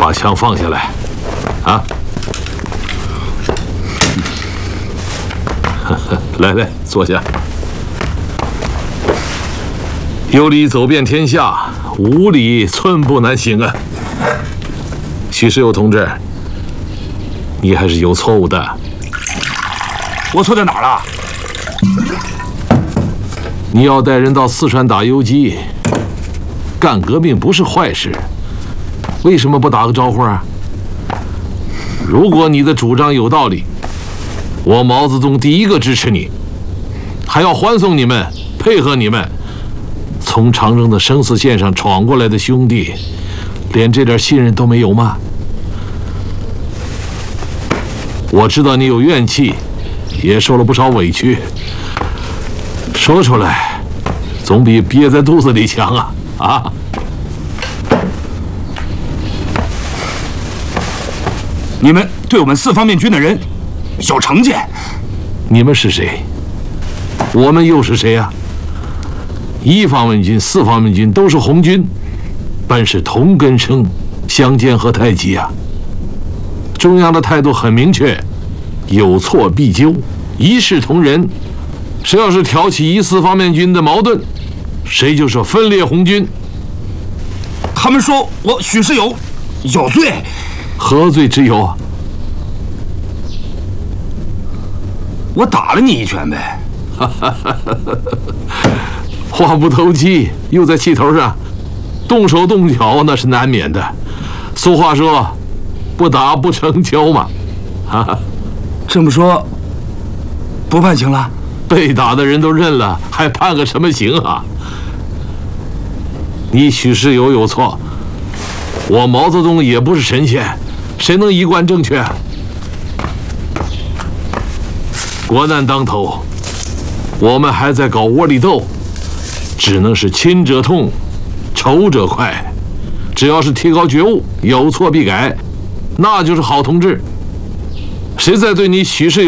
把枪放下来，啊！来来，坐下。有理走遍天下，无理寸步难行啊！许世友同志，你还是有错误的。 我错在哪儿了？ 你要带人到四川打游击，干革命不是坏事，为什么不打个招呼啊？如果你的主张有道理，我毛泽东第一个支持你，还要欢送你们，配合你们。从长征的生死线上闯过来的兄弟，连这点信任都没有吗？我知道你有怨气，也受了不少委屈，说出来总比憋在肚子里强啊！啊！ 你们对我们四方面军的人有成见。 你们是谁？我们又是谁呀？一方面军、四方面军都是红军，本是同根生，相煎何太急啊！中央的态度很明确，有错必纠，一视同仁。谁要是挑起一四方面军的矛盾，谁就是分裂红军。 他们说我许世友有罪， 何罪之有？ 我打了你一拳呗。 话不投机，又在气头上，动手动脚那是难免的。俗话说，不打不成交嘛。 这么说，不判刑了？ 被打的人都认了，还判个什么刑啊？你许世友有错，我毛泽东也不是神仙，谁能一贯正确？国难当头，我们还在搞窝里斗，只能是亲者痛，仇者快。只要是提高觉悟，有错必改，那就是好同志。谁再对你许世友